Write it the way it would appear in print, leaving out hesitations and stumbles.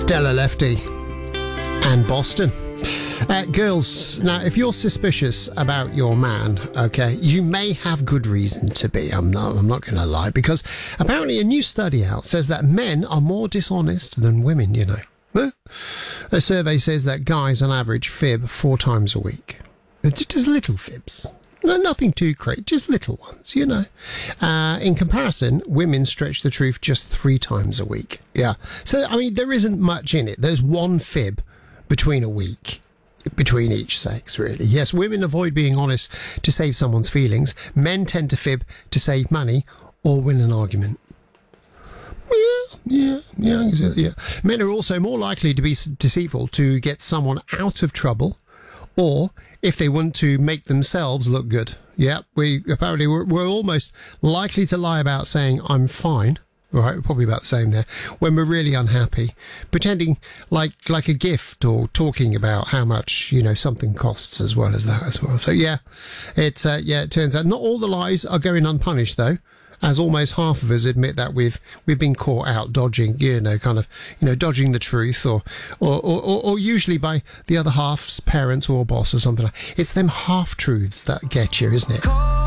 Stella Lefty and Boston. Girls, now, if you're suspicious about your man, okay, you may have good reason to be. I'm not going to lie, because apparently a new study out says that men are more dishonest than women, you know. A survey says that guys on average fib 4 times a week. Just little fibs. No, nothing too great, just little ones, you know. In comparison, women stretch the truth just 3 times a week. Yeah. So, I mean, there isn't much in it. There's one fib between a week, between each sex, really. Yes, women avoid being honest to save someone's feelings. Men tend to fib to save money or win an argument. Yeah. Men are also more likely to be deceitful to get someone out of trouble, or if they want to make themselves look good. Yeah, we're almost likely to lie about saying I'm fine. Right, we're probably about the same there. When we're really unhappy, pretending like a gift, or talking about how much, you know, something costs as well as that as well. So yeah, it turns out not all the lies are going unpunished though, as almost half of us admit that we've been caught out dodging, dodging the truth, or usually by the other half's parents or boss or something like that. It's them half truths that get you, isn't it?